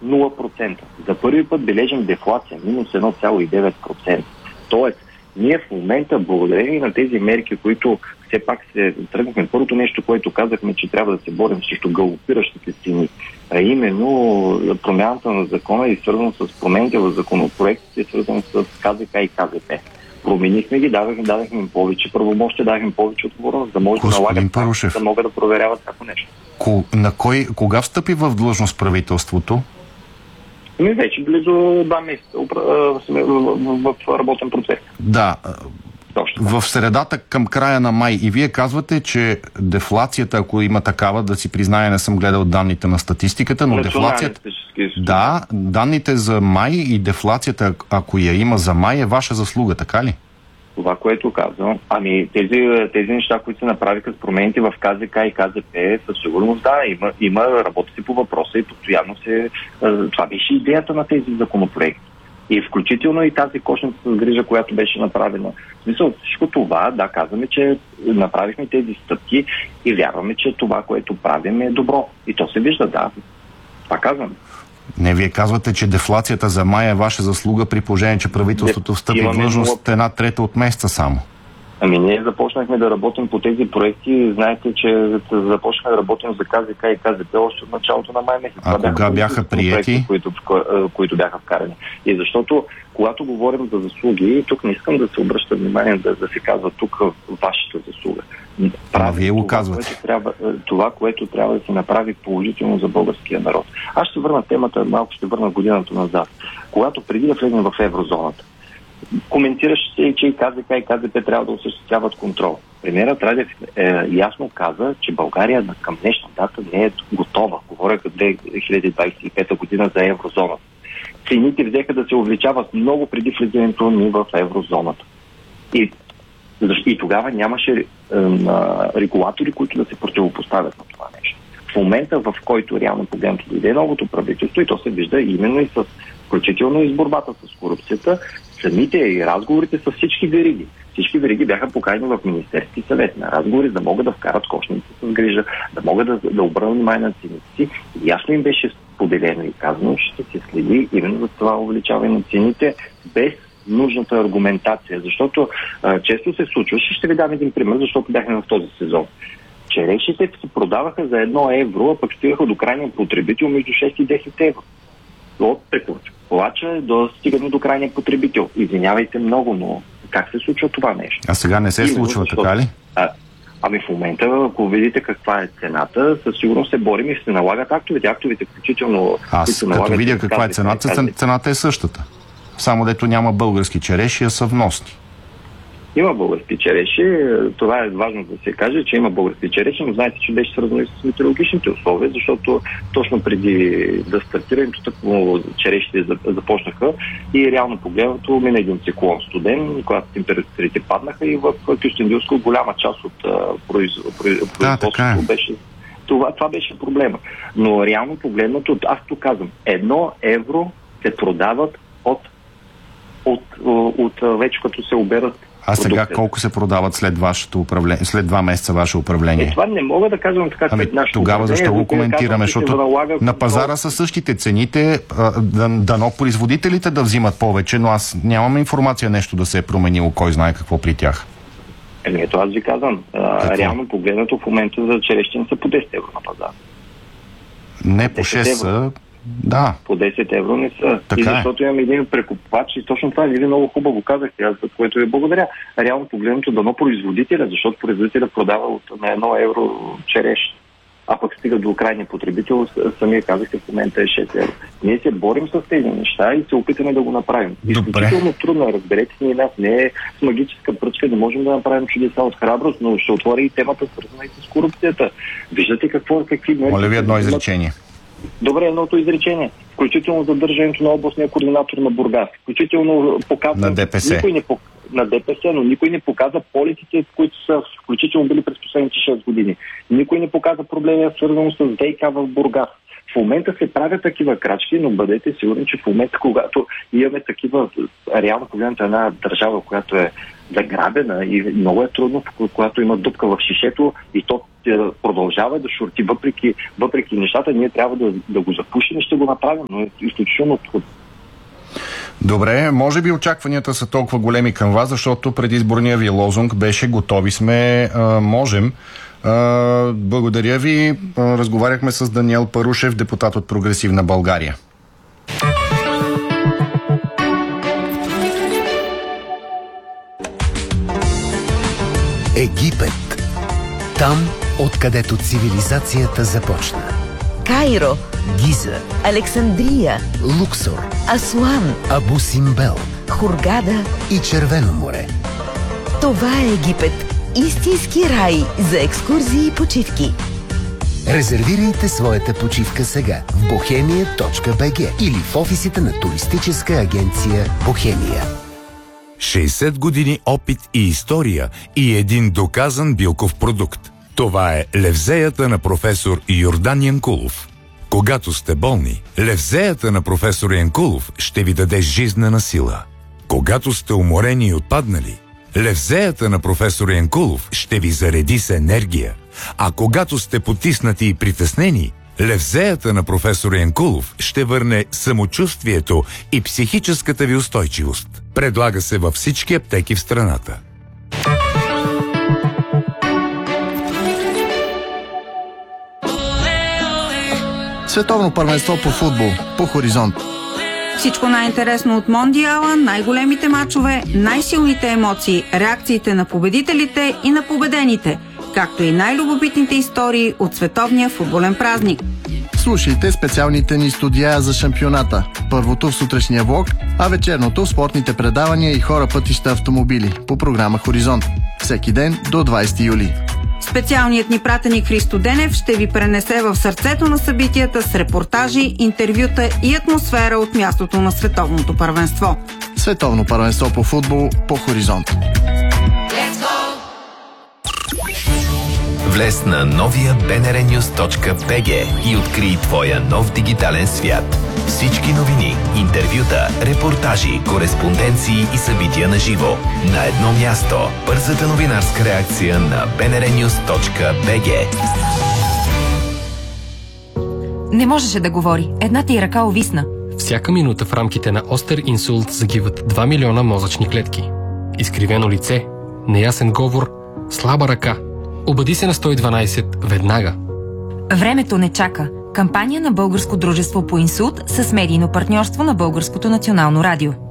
0%. За първи път бележим дефлация, минус 1,9%. Тоест, ние в момента, благодарение на тези мерки, които все пак се тръгнахме, първото нещо, което казахме, че трябва да се борим срещу галопиращите цени, а именно промяната на закона и свързано с промените в законопроектите, свързано с КЗК и КЗП. Променихме ги, дадахме им повече правомощия, дадахме им повече отговорност, да може да налагат, да могат да проверяват всяко нещо. Кога встъпи в длъжност правителството? Вече близо 2 месеца в работен процес. Да. В средата към края на май. И вие казвате, че дефлацията, ако има такава, да си призная, не съм гледал данните на статистиката, но дефлацията... Да, данните за май и дефлацията, ако я има за май, е ваша заслуга, така ли? Това, което казвам, тези неща, които се направиха с промените в КЗК и КЗП, със сигурност има, работи се по въпроса и постоянно това беше идеята на тези законопроекти. И включително и тази кошница с грижа, която беше направена. В смисъл, всичко това, казваме, че направихме тези стъпки и вярваме, че това, което правим, е добро. И то се вижда, това казвам. Не, вие казвате, че дефлацията за май е ваша заслуга, при положение, че правителството встъпи в длъжност 1/3 от месеца само. Ние започнахме да работим по тези проекти. Знаете, че започнахме да работим за КЗК и КЗП още от началото на май месец. Кога бяха приети? Които бяха вкарани. И защото, когато говорим за заслуги, тук не искам да се обръща внимание да се казва тук вашата заслуга. Вие го казвате. Това, което трябва да се направи положително за българския народ. Аз ще върна темата, малко ще върна годината назад. Когато преди да влезем в еврозоната, коментираше се, че и КЗК и КЗП трябва да осъществяват контрол. Премиерът Радев ясно каза, че България към днешна дата не е готова. Говоря за 2025 година за еврозоната. Цените взеха да се увеличават много преди влизането ни в еврозоната. И тогава нямаше регулатори, които да се противопоставят на това нещо. В момента, в който реално погледнато дойде новото правителство, и то се вижда именно и включително и с борбата с корупцията, самите и разговорите с всички вериги. Всички вериги бяха поканени в Министерски съвет на разговори, да могат да вкарат кошница с грижа, да могат да обърнат внимание на цените си. Ясно им беше споделено и казано, че ще се следи именно за това увеличаване на цените без нужната аргументация. Защото често се случваше, ще ви дам един пример, защото бяхме в този сезон. Черешите се продаваха за 1 евро, а пък стигаха до крайния потребител между 6 и 10 евро. От плача до стигане до крайния потребител. Извинявайте много, но как се случва това нещо? А сега не се случва, така ли? В момента, ако видите каква е цената, със сигурност се борим и ще се налагат актовете, включително... Аз като видя каква е цената, цената е същата. Само дето няма български череши, а са вносни. Има български череши. Това е важно да се каже, че има български череши, но знаете, че беше свързано и с метеорологичните условия, защото точно преди да стартирането, такова черешите започнаха и реално погледнато мина един циклон студен, когато температурите паднаха и в Кюстендилско голяма част от производството беше... Това беше проблема. Но реално погледнато, аз тук казвам, 1 евро се продават от вече като се оберат. А сега колко се продават след 2 месеца ваше управление? Това не мога да казвам така след нашето тогава защо го коментираме? Защото на пазара са същите цените, дано производителите да взимат повече, но аз нямам информация нещо да се е променило, кой знае какво при тях. Ето аз ви казвам. Реално погледнато в момента за черещин са по 10 евро на пазара. Не по 6 са... Да. По 10 евро не са. Така и защото имам един прекупвач и точно това вие много хубаво казахте, аз за което ви благодаря. Реално погледнато дано производителя, защото производителя продава на 1 евро череш, а пък стига до крайния потребител, самия казахте в момента е 6 евро. Ние се борим с тези неща и се опитаме да го направим. Изключително трудно, разберете ни, нас не е с магическа пръчка, не можем да направим чудеса от храброст, но ще отвори и темата свързана и с корупцията. Виждате какви... Моля ви едно изречение. Добре, едното изречение. Включително задържането на областния координатор на Бургас. Включително показва... На ДПС. На ДПС, но никой не показа полиците, които са включително били през последните 6 години. Никой не показа проблемия, свързано с ВиК в Бургас. В момента се правят такива крачки, но бъдете сигурни, че в момента, когато имаме такива реално погледната една държава, която е заграбена и много е трудно, когато има дупка в шишето и то продължава да шурти, въпреки нещата, ние трябва да го запушим и ще го направим, но е изключително трудно. Добре, може би очакванията са толкова големи към вас, защото предизборния ви лозунг беше "Готови сме, можем". Благодаря ви. Разговаряхме с Даниел Парушев, депутат от Прогресивна България. Египет. Там, откъдето цивилизацията започна. Кайро, Гиза, Александрия, Луксор, Асуан, Абу Симбел Хургада и Червено море. Това е Египет. Истински рай за екскурзии и почивки. Резервирайте своята почивка сега в bohemia.bg или в офисите на туристическа агенция Бохемия. 60 години опит и история и един доказан билков продукт. Това е левзеята на професор Йордан Янкулов. Когато сте болни, левзеята на професор Янкулов ще ви даде жизнена сила. Когато сте уморени и отпаднали, левзеята на професор Янкулов ще ви зареди с енергия. А когато сте потиснати и притеснени, левзеята на професор Янкулов ще върне самочувствието и психическата ви устойчивост. Предлага се във всички аптеки в страната. Световно първенство по футбол по Хоризонт. Всичко най-интересно от Мондиала, най-големите мачове, най-силните емоции, реакциите на победителите и на победените, както и най-любопитните истории от световния футболен празник. Слушайте специалните ни студия за шампионата. Първото в сутрешния влог, а вечерното в спортните предавания и хора, пътища, автомобили по програма Хоризонт. Всеки ден до 20 юли. Специалният ни пратеник Христо Денев ще ви пренесе в сърцето на събитията с репортажи, интервюта и атмосфера от мястото на световното първенство. Световно първенство по футбол по Хоризонт. Влез на новия bnrnews.bg и открий твоя нов дигитален свят. Всички новини, интервюта, репортажи, кореспонденции и събития на живо. На едно място. Бързата новинарска реакция на bnrnews.bg. Не можеше да говори. Едната й ръка увисна. Всяка минута в рамките на остър инсулт загиват 2 милиона мозъчни клетки. Изкривено лице, неясен говор, слаба ръка. Обади се на 112 веднага. Времето не чака. Кампания на Българско дружество по инсулт с медийно партньорство на Българското национално радио.